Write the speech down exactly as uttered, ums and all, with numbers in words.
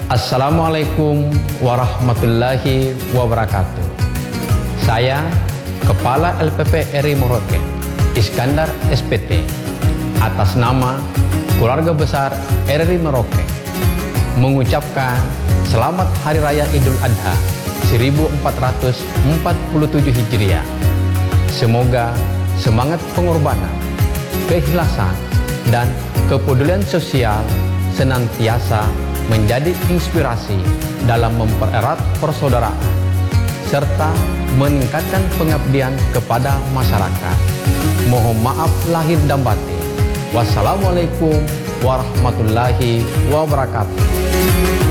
Assalamualaikum warahmatullahi wabarakatuh. Saya Kepala L P P R I Merauke, Iskandar S P T, atas nama keluarga besar R I Merauke, mengucapkan Selamat Hari Raya Idul Adha seribu empat ratus empat puluh tujuh Hijriah. Semoga semangat pengorbanan, keikhlasan, dan kepedulian sosial senantiasa menjadi inspirasi dalam mempererat persaudaraan serta meningkatkan pengabdian kepada masyarakat. Mohon maaf lahir dan batin. Wassalamualaikum warahmatullahi wabarakatuh.